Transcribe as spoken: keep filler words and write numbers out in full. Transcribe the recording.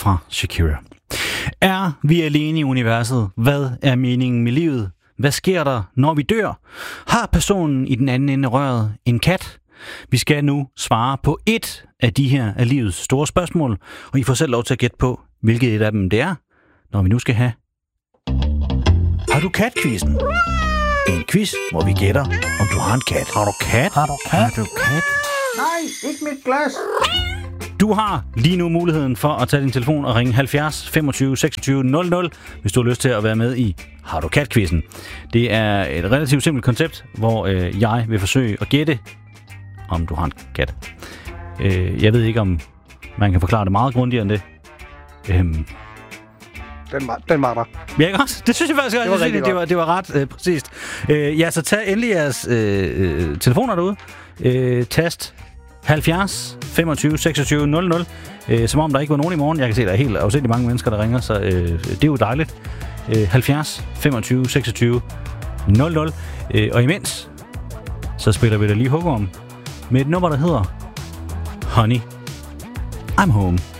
fra Shakira. Er vi alene i universet? Hvad er meningen med livet? Hvad sker der, når vi dør? Har personen i den anden ende af røret en kat? Vi skal nu svare på et af de her af livets store spørgsmål, og I får selv lov til at gætte på, hvilket et af dem det er, når vi nu skal have Har du kat-quizzen? En quiz, hvor vi gætter, om du har en kat. Har du kat? Har du kat? Har du kat? Nej, ikke mit glas. Du har lige nu muligheden for at tage din telefon og ringe halvfjerds femogtyve seksogtyve nul nul, hvis du har lyst til at være med i Har du kat-quizzen. Det er et relativt simpelt koncept, hvor øh, jeg vil forsøge at gætte, om du har en kat. Øh, jeg ved ikke, om man kan forklare det meget grundigere end det. Øhm. Den var, den var der. Ja, ikke også? Det synes jeg faktisk, det var, jeg synes, det var, det var ret øh, præcist. Øh, ja, så tag endelig jeres øh, øh, telefoner derude. Øh, tast halvfjerds femogtyve seksogtyve nul nul. Øh, som om der ikke var nogen i morgen. Jeg kan se, der er helt afsindelig mange mennesker, der ringer, så øh, det er jo dejligt. Øh, halvfjerds femogtyve seksogtyve nul nul. Øh, og imens, så spiller vi da lige hugorm med et nummer, der hedder Honey, I'm Home.